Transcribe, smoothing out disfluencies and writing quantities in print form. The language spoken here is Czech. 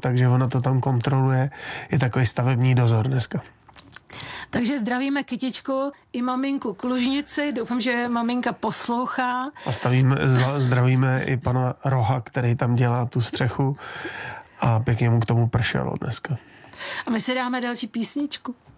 takže ona to tam kontroluje. Je takový stavební dozor dneska. Takže zdravíme Kytičku i maminku Klužnici. Doufám, že maminka poslouchá. A zdravíme i pana Roha, který tam dělá tu střechu a pěkně mu k tomu pršelo dneska. A my si dáme další písničku.